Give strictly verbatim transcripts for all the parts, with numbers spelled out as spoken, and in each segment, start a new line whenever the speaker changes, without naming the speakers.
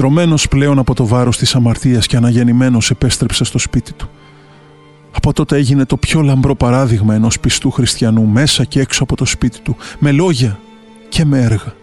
Ρωμένος πλέον από το βάρος της αμαρτίας και αναγεννημένος επέστρεψε στο σπίτι του. Από τότε έγινε το πιο λαμπρό παράδειγμα ενός πιστού χριστιανού μέσα και έξω από το σπίτι του, με λόγια και με έργα.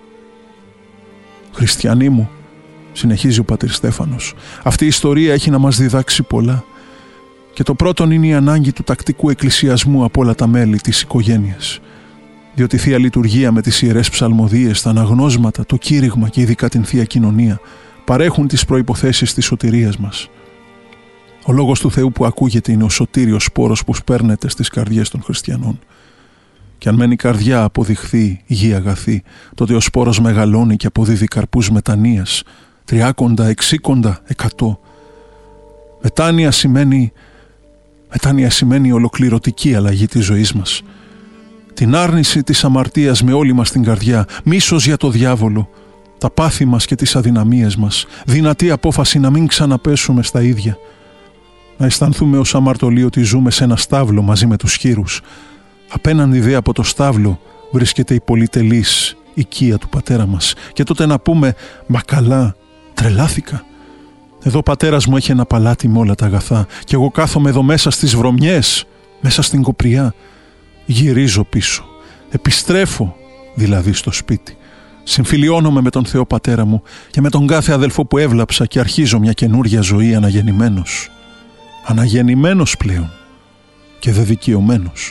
«Χριστιανοί μου», συνεχίζει ο πατήρ Στέφανος, «αυτή η ιστορία έχει να μας διδάξει πολλά. Και το πρώτον είναι η ανάγκη του τακτικού εκκλησιασμού από όλα τα μέλη της οικογένειας. Διότι η Θεία Λειτουργία με τις ιερές ψαλμοδίες, τα αναγνώσματα, το κήρυγμα και ειδικά την Θεία Κοινωνία παρέχουν τις προϋποθέσεις της σωτηρίας μας. Ο λόγος του Θεού που ακούγεται είναι ο σωτήριος σπόρος που σπέρνεται στις καρδιές των χριστιανών. Και αν μένει η καρδιά αποδειχθεί γη αγαθή, τότε ο σπόρος μεγαλώνει και αποδίδει καρπούς μετανοίας, τριάκοντα, εξήκοντα, εκατό. Μετάνοια σημαίνει, μετάνοια σημαίνει ολοκληρωτική αλλαγή της ζωής μας. Την άρνηση της αμαρτίας με όλη μας την καρδιά, μίσος για το διάβολο, τα πάθη μας και τις αδυναμίες μας, δυνατή απόφαση να μην ξαναπέσουμε στα ίδια. Να αισθανθούμε ως αμαρτωλοί ότι ζούμε σε ένα στάβλο μαζί με τους χήρους. Απέναντι δε από το στάβλο βρίσκεται η πολυτελής οικία του πατέρα μας. Και τότε να πούμε, μα καλά, τρελάθηκα. Εδώ ο πατέρας μου έχει ένα παλάτι με όλα τα αγαθά και εγώ κάθομαι εδώ μέσα στις βρωμιές, μέσα στην κοπριά. Γυρίζω πίσω, επιστρέφω δηλαδή στο σπίτι. Συμφιλιώνομαι με τον Θεό Πατέρα μου και με τον κάθε αδελφό που έβλαψα και αρχίζω μια καινούρια ζωή αναγεννημένος. Αναγεννημένος πλέον και δεδικαιωμένος.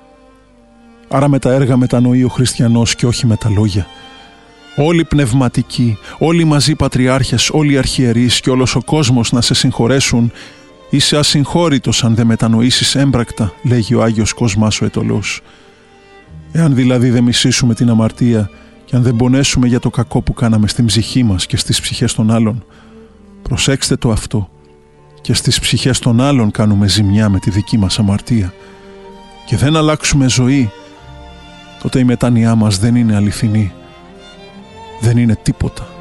Άρα με τα έργα μετανοεί ο χριστιανός και όχι με τα λόγια. Όλοι οι πνευματικοί, όλοι μαζί οι πατριάρχες, όλοι οι αρχιερείς και όλος ο κόσμος να σε συγχωρέσουν. Είσαι ασυγχώρητος αν δεν μετανοήσεις έμπρακτα, λέγει ο Άγιος Κοσμάς ο Αιτωλός. Εάν δηλαδή δεν μισήσουμε την αμαρτία και αν δεν πονέσουμε για το κακό που κάναμε στην ψυχή μας και στις ψυχές των άλλων, προσέξτε το αυτό, και στις ψυχές των άλλων κάνουμε ζημιά με τη δική μας αμαρτία και δεν αλλάξουμε ζωή, τότε η μετάνοιά μας δεν είναι αληθινή, δεν είναι τίποτα.